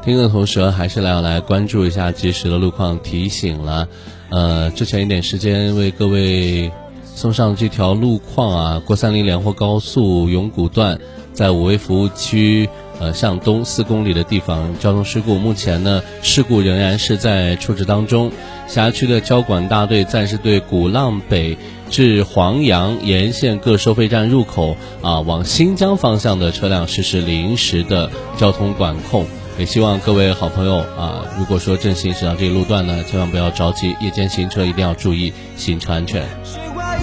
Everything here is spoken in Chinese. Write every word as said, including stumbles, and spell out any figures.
听的同时还是来要来关注一下及时的路况提醒了。呃，之前一点时间为各位送上这条路况啊，国三零连霍高速永谷段在五味服务区呃向东四公里的地方交通事故，目前呢事故仍然是在处置当中。辖区的交管大队暂时对鼓浪北至黄杨沿线各收费站入口啊往新疆方向的车辆实施临时的交通管控。也希望各位好朋友啊，如果说正行驶到这个路段呢，千万不要着急，夜间行车一定要注意行车安全。